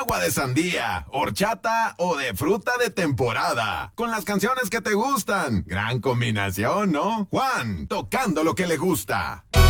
agua de sandía, horchata o de fruta de temporada. Con las canciones que te gustan. Gran combinación, ¿no? Juan, tocando lo que le gusta.